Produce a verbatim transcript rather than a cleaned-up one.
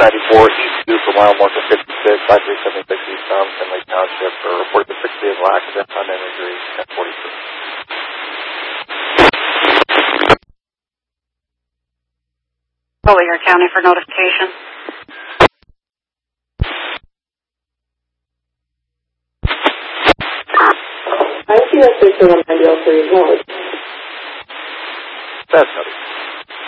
ninety-four, East two for mile marker fifty-six, I three seventy-six eastbound, Finley Township, for report the six vehicle accident, unknown injuries, ten forty-three. Collier County for notification. I see that six one ninety oh three as well. That's notification.